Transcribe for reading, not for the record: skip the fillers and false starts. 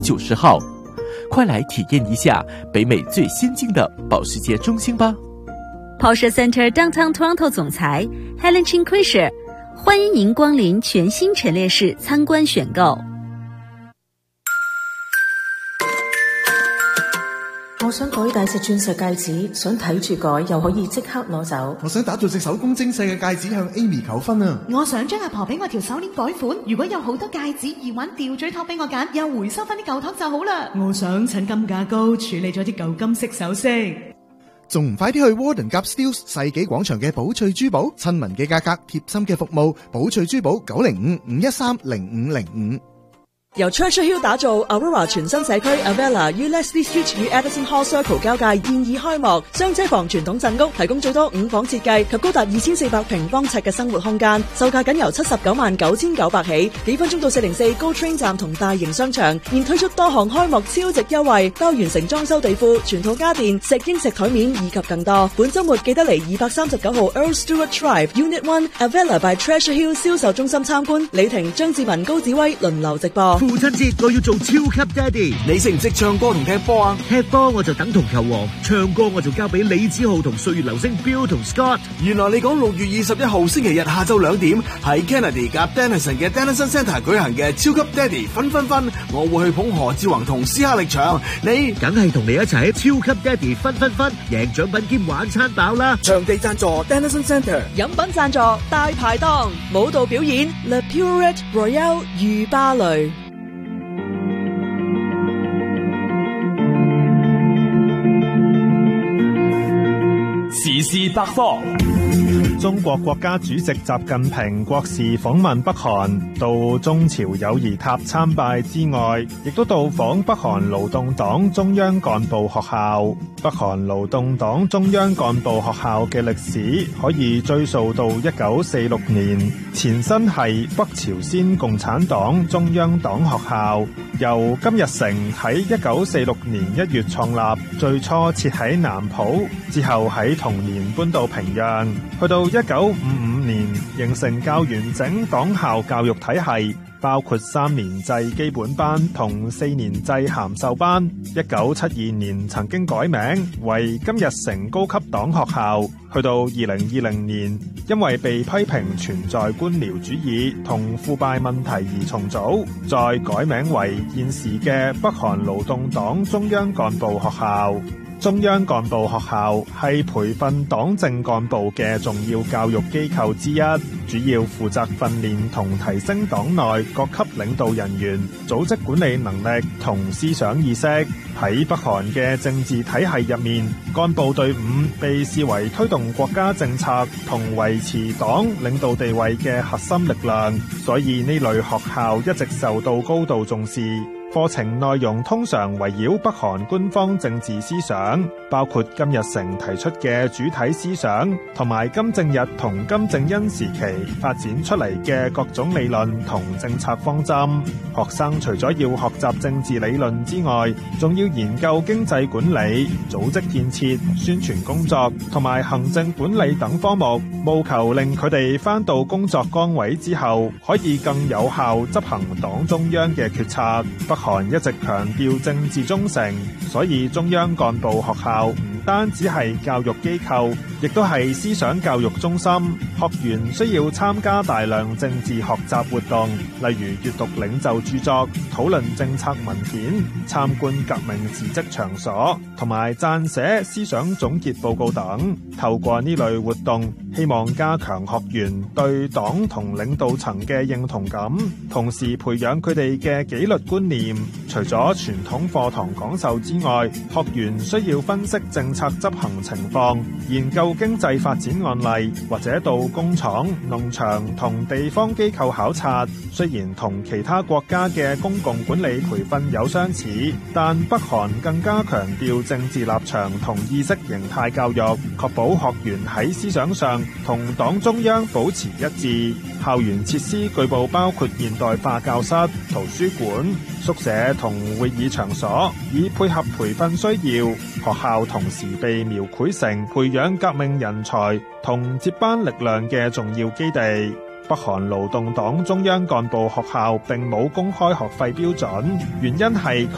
90號，快來體驗一下北美最先進的保時捷中心吧。 Porsche Center Downtown Toronto 總裁 Helen Chin-Quisher， 歡迎您光臨全新陳列室參觀選購。 我想改大隻鑽石戒指，想睇住改又可以即刻攞走。 我想打造隻手工精細嘅戒指向 Amy 求婚啊！ 我想將阿婆俾我條手鏈改款，如果有好多戒指耳環吊墜托俾我揀，又回收翻啲舊托就好啦。 我想趁金價高處理咗啲舊金色首飾， 仲唔快啲去 Warden Gap Steeles 世紀廣場嘅寶翠珠寶，親民嘅價格，貼心嘅服務，寶翠珠寶905-513-0505。 由 Treasure Hill 打造 Aurora 全新社區 Avella 於 Leslie Street 與 Edison Hall Circle 交界現已開幕，雙車房傳統鎮屋提供最多5房設計及高達2400平方尺嘅生活空間，售價僅由799900起，幾分鐘到404 GO Train 站同大型商場，現推出多項開幕超值優惠，包完成裝修地庫、全套家電、石英石台面以及更多。本週末記得嚟239號 Earl Stewart Drive Unit 1 Avella by Treasure Hill 銷售中心參觀，李婷、張志文、高子威輪流直播。 父親節我要做超級爹哋，你識唔識唱歌同踢波啊？踢波我就等同球王，唱歌我就交俾李子豪同歲月流星 Bill 同 Scott。原來你講6月21號星期日下晝2點喺 Kennedy 夾 Dennison 嘅 Dennison Centre 舉行嘅超級爹哋分，我會去捧何志宏同斯克力場，你梗係同你一齊喺超級爹哋分，贏獎品兼晚餐飽啦！場地贊助 Dennison Centre， 飲品贊助大排檔，舞蹈表演 Le Purette Royale 御芭蕾。 時事百科。中國國家主席習近平國事訪問北韓，到中朝友誼塔參拜之外，亦都到訪北韓勞動黨中央幹部學校。北韓勞動黨中央幹部學校嘅歷史可以追溯到1946年，前身係北朝鮮共產黨中央黨學校，由金日成喺1946年1月創立，最初設喺南浦，之後喺同年搬到平壤，去到1955年形成較完整黨校教育體系，包括3年制基本班同4年制函授班。1972年曾經改名為金日成高級黨學校，去到2020年因為被批評存在官僚主義同腐敗問題而重組，再改名為現時嘅北韓勞動黨中央幹部學校。中央幹部學校係培訓黨政幹部嘅重要教育機構之一，主要負責訓練同提升黨內各級領導人員組織管理能力同思想意識。喺北韓嘅政治體系入面，幹部隊伍被視為推動國家政策同維持黨領導地位嘅核心力量，所以呢類學校一直受到高度重視。課程內容通常圍繞北韓官方政治思想，包括金日成提出嘅主體思想，同埋金正日同金正恩時期發展出嚟嘅各種理論同政策方針。學生除咗要學習政治理論之外，仲要研究經濟管理、組織建設、宣傳工作同埋行政管理等科目，務求令佢哋返到工作崗位之後，可以更有效執行黨中央嘅決策。北韓一直強調政治忠誠，所以中央幹部學校唔單止係教育機構，亦都係思想教育中心。學員需要參加大量政治學習活動，例如閱讀領袖著作、討論政策文件、參觀革命事蹟場所，同埋撰寫思想總結報告等。透過呢類活動，希望加強學員對黨同領導層嘅認同感，同時培養佢哋嘅紀律觀念。除咗傳統課堂講授之外，學員需要分析政策執行情況，研究經濟發展案例，或者到工廠、農場同地方機構考察。雖然同其他國家嘅公共管理培訓有相似，但北韓更加強調政治立場同意識形態教育，確保學員喺思想上同黨中央保持一致。校園設施據報包括現代化教室、圖書館、宿舍同會議場所，以配合培訓需要。學校同時被描繪成培養革命人才同接班力量嘅重要基地。北韓勞動黨中央幹部學校並冇公開學費標準，原因係